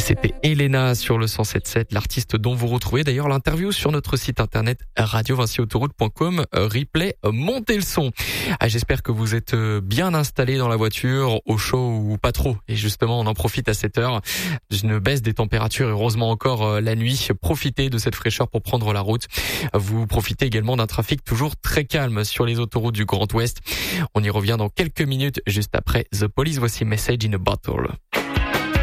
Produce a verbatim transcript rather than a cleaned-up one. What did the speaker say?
C'était Elena sur le cent sept sept, l'artiste dont vous retrouvez d'ailleurs l'interview sur notre site internet radio vinci autoroute point com. Replay, montez le son. Ah, j'espère que vous êtes bien installés dans la voiture, au chaud ou pas trop. Et justement, on en profite à cette heure. Une baisse des températures, heureusement encore la nuit. Profitez de cette fraîcheur pour prendre la route. Vous profitez également d'un trafic toujours très calme sur les autoroutes du Grand Ouest. On y revient dans quelques minutes, juste après The Police. Voici Message in a Bottle.